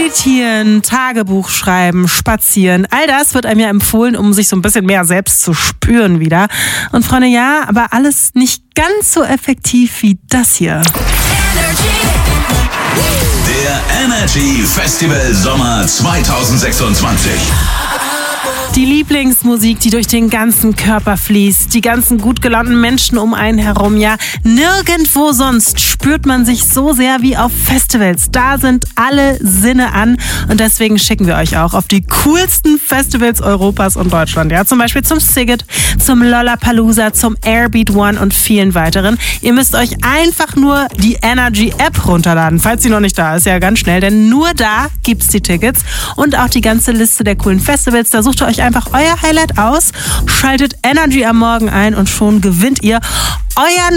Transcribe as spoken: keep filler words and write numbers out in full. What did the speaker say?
Meditieren, Tagebuch schreiben, spazieren, all das wird einem ja empfohlen, um sich so ein bisschen mehr selbst zu spüren wieder. Und Freunde, ja, aber alles nicht ganz so effektiv wie das hier. Der Energy Festival Sommer zwanzig sechsundzwanzig. Die Lieblingsmusik, die durch den ganzen Körper fließt, die ganzen gut gelaunten Menschen um einen herum, ja, nirgendwo sonst spürt man sich so sehr wie auf Festivals. Da sind alle Sinne an und deswegen schicken wir euch auch auf die coolsten Festivals Europas und Deutschland, ja, zum Beispiel zum Sziget, zum Lollapalooza, zum Airbeat One und vielen weiteren. Ihr müsst euch einfach nur die Energy App runterladen, falls sie noch nicht da ist, ja, ganz schnell, denn nur da gibt's die Tickets und auch die ganze Liste der coolen Festivals. Da sucht ihr euch einfach euer Highlight aus, schaltet Energy am Morgen ein und schon gewinnt ihr euren